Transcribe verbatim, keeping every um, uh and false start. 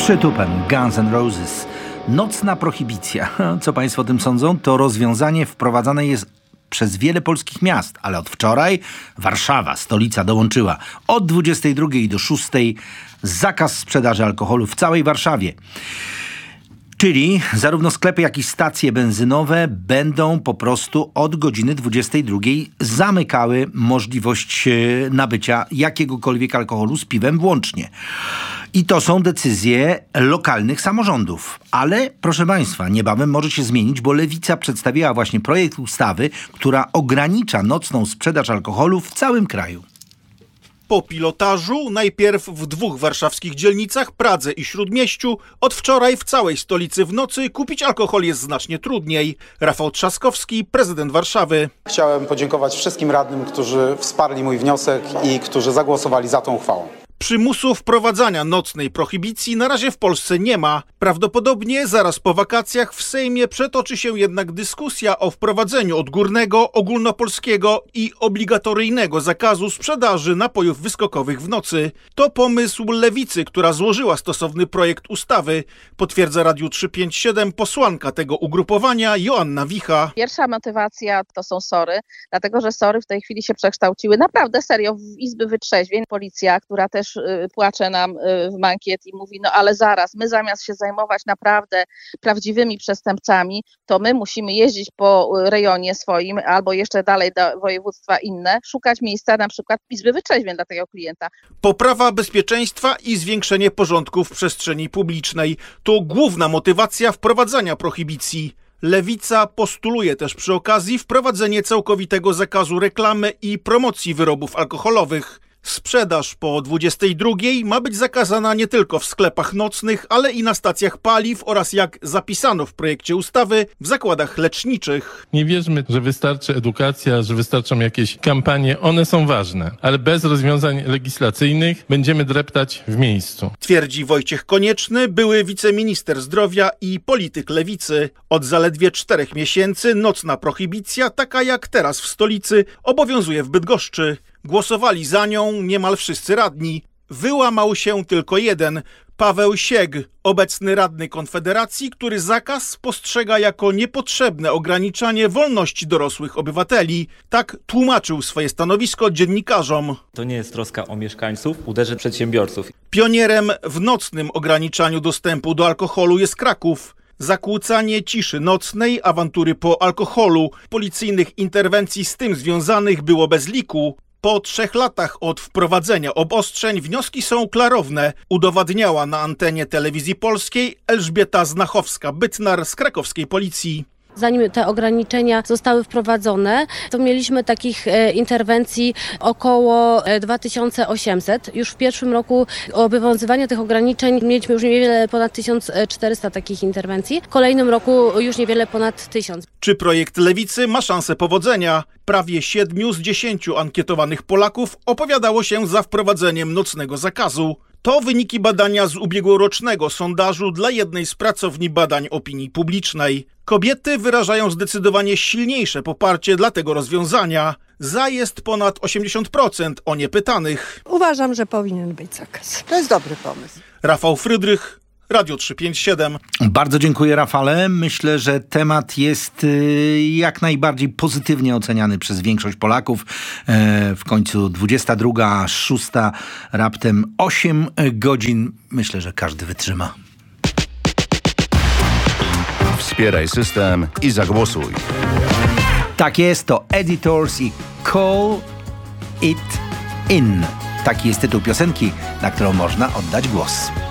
przytupem Guns N' Roses. Nocna prohibicja. Co Państwo o tym sądzą? To rozwiązanie wprowadzane jest przez wiele polskich miast, ale od wczoraj Warszawa, stolica, dołączyła. Od dwudziestej drugiej do szóstej zakaz sprzedaży alkoholu w całej Warszawie. Czyli zarówno sklepy, jak i stacje benzynowe będą po prostu od godziny dwudziestej drugiej zamykały możliwość nabycia jakiegokolwiek alkoholu z piwem włącznie. I to są decyzje lokalnych samorządów. Ale proszę Państwa, niebawem może się zmienić, bo Lewica przedstawiła właśnie projekt ustawy, która ogranicza nocną sprzedaż alkoholu w całym kraju. Po pilotażu, najpierw w dwóch warszawskich dzielnicach, Pradze i Śródmieściu, od wczoraj w całej stolicy w nocy kupić alkohol jest znacznie trudniej. Rafał Trzaskowski, prezydent Warszawy. Chciałem podziękować wszystkim radnym, którzy wsparli mój wniosek i którzy zagłosowali za tą uchwałą. Przymusu wprowadzania nocnej prohibicji na razie w Polsce nie ma. Prawdopodobnie zaraz po wakacjach w Sejmie przetoczy się jednak dyskusja o wprowadzeniu odgórnego, ogólnopolskiego i obligatoryjnego zakazu sprzedaży napojów wyskokowych w nocy. To pomysł Lewicy, która złożyła stosowny projekt ustawy, potwierdza Radiu trzysta pięćdziesiąt siedem posłanka tego ugrupowania Joanna Wicha. Pierwsza motywacja to są sory, dlatego że sory w tej chwili się przekształciły naprawdę serio w izby wytrzeźwień. Policja, która też płacze nam w mankiet i mówi, no ale zaraz, my zamiast się zajmować naprawdę prawdziwymi przestępcami, to my musimy jeździć po rejonie swoim albo jeszcze dalej do województwa inne, szukać miejsca na przykład izby wytrzeźwień dla tego klienta. Poprawa bezpieczeństwa i zwiększenie porządku w przestrzeni publicznej to główna motywacja wprowadzania prohibicji. Lewica postuluje też przy okazji wprowadzenie całkowitego zakazu reklamy i promocji wyrobów alkoholowych. Sprzedaż po dwudziestej drugiej ma być zakazana nie tylko w sklepach nocnych, ale i na stacjach paliw oraz, jak zapisano w projekcie ustawy, w zakładach leczniczych. Nie wierzmy, że wystarczy edukacja, że wystarczą jakieś kampanie. One są ważne, ale bez rozwiązań legislacyjnych będziemy dreptać w miejscu. Twierdzi Wojciech Konieczny, były wiceminister zdrowia i polityk Lewicy. Od zaledwie czterech miesięcy nocna prohibicja, taka jak teraz w stolicy, obowiązuje w Bydgoszczy. Głosowali za nią niemal wszyscy radni. Wyłamał się tylko jeden, Paweł Sieg, obecny radny Konfederacji, który zakaz postrzega jako niepotrzebne ograniczanie wolności dorosłych obywateli. Tak tłumaczył swoje stanowisko dziennikarzom. To nie jest troska o mieszkańców, uderzy przedsiębiorców. Pionierem w nocnym ograniczaniu dostępu do alkoholu jest Kraków. Zakłócanie ciszy nocnej, awantury po alkoholu, policyjnych interwencji z tym związanych było bez liku. Po trzech latach od wprowadzenia obostrzeń wnioski są klarowne, udowadniała na antenie Telewizji Polskiej Elżbieta Znachowska-Bytnar z krakowskiej policji. Zanim te ograniczenia zostały wprowadzone, to mieliśmy takich e, interwencji około dwa tysiące osiemset. Już w pierwszym roku obowiązywania tych ograniczeń mieliśmy już niewiele ponad tysiąc czterysta takich interwencji. W kolejnym roku już niewiele ponad tysiąc. Czy projekt Lewicy ma szansę powodzenia? Prawie siedmiu z dziesięciu ankietowanych Polaków opowiadało się za wprowadzeniem nocnego zakazu. To wyniki badania z ubiegłorocznego sondażu dla jednej z pracowni badań opinii publicznej. Kobiety wyrażają zdecydowanie silniejsze poparcie dla tego rozwiązania. Za jest ponad osiemdziesiąt procent o niepytanych. Uważam, że powinien być zakaz. To jest dobry pomysł. Rafał Frydrych, Radio trzysta pięćdziesiąt siedem. Bardzo dziękuję, Rafale. Myślę, że temat jest y, jak najbardziej pozytywnie oceniany przez większość Polaków. E, w końcu dwudziesta druga, szósta, raptem osiem godzin. Myślę, że każdy wytrzyma. Wspieraj system i zagłosuj. Tak jest, to Editors i Call It In. Taki jest tytuł piosenki, na którą można oddać głos.